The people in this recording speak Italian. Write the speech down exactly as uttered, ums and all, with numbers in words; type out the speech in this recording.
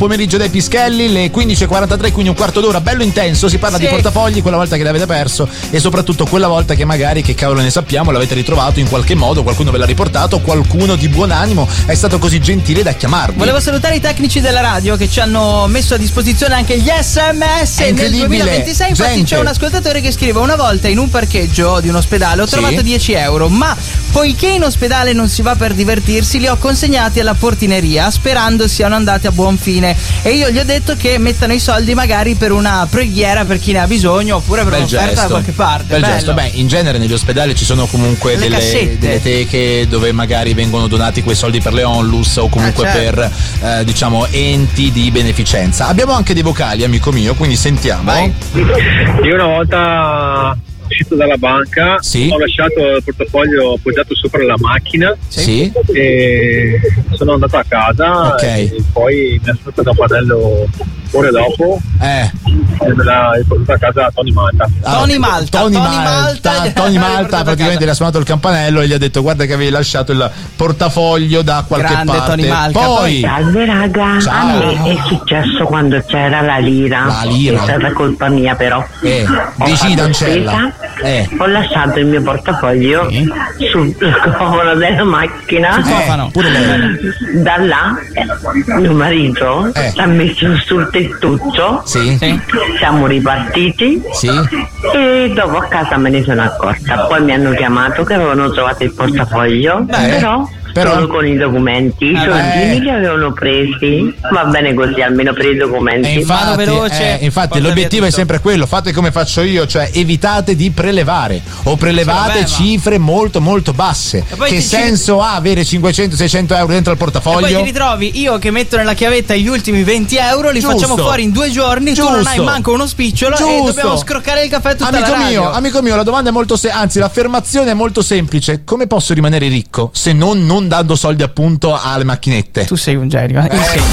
pomeriggio dai Pischelli, le quindici e quarantatré, quindi un quarto d'ora bello intenso. Si parla Sì. di portafogli, quella volta che l'avete perso e soprattutto quella volta che magari, che cavolo ne sappiamo, l'avete ritrovato in qualche modo, qualcuno ve l'ha riportato, qualcuno di buon animo è stato così gentile da chiamarvi. Volevo salutare i tecnici della radio che ci hanno messo a disposizione anche gli S M S È nel incredibile. duemilaventisei. Infatti Gente. c'è un ascoltatore che scrive: una volta in un parcheggio di un ospedale ho Sì. trovato dieci euro, ma poiché in ospedale non si va per divertirsi li ho consegnati alla portineria sperando siano andati a buon fine, e io gli ho detto che mettano i soldi magari per una preghiera per chi ne ha bisogno oppure per Bel un'offerta gesto. da qualche parte. Bel Bello. gesto. Beh, in genere negli ospedali ci sono comunque Le delle, cassette. delle teche dove magari vengono donati quei soldi per le onlus o comunque Ah, certo. per eh, diciamo enti di beneficenza. Abbiamo anche dei vocali, amico mio, quindi sentiamo. Vai. Io una volta uscito dalla banca Sì. ho lasciato il portafoglio appoggiato sopra la macchina Sì. e sono andato a casa Ok. e poi mi ha assunto il campanello ore dopo Eh. e me l'ha riportato a casa Tony Malta. Tony Malta, Tony Tony Malta, Malta, Tony l'ha Malta riportato a praticamente casa. le ha suonato il campanello e gli ha detto: guarda che avevi lasciato il portafoglio da qualche Grande parte. Tony Malta, Poi, Salve raga, Ciao. a me è successo quando c'era la lira. La lira. È stata colpa mia però. Eh, Ho decida, fatto Ancella. spesa, Eh. Ho lasciato il mio portafoglio Sì. sul cofano della macchina. Sul cofano. Eh, pure lei. Da là eh, mio marito Eh. l'ha messo sul tettuccio. Sì. Sì. Siamo ripartiti Sì. e dopo a casa me ne sono accorta. Poi mi hanno chiamato che avevano trovato il portafoglio, Beh, però, però- solo con i documenti. I Eh, soldini beh. li avevano presi. Va bene così, almeno per i documenti. E infatti, Vado veloce, eh, infatti porta via l'obiettivo è tutto. sempre quello, fate come faccio io, cioè evitate di prelevare o prelevate Sì, vabbè, ma- cifre molto molto basse. E poi Che ti- ci- senso ha avere cinquecento seicento euro dentro al E poi portafoglio? ti ritrovi io che metto nella chiavetta gli ultimi venti euro, li Giusto. facciamo fuori in due giorni, tu non hai Giusto. manco uno spicciolo e Giusto. dobbiamo scroccare il caffè tutta Amico la radio. mio, amico mio, la domanda è molto se- anzi l'affermazione è molto semplice. Come posso rimanere ricco se non non dando soldi appunto alle macchinette? Tu sei un genio, eh? Insegna.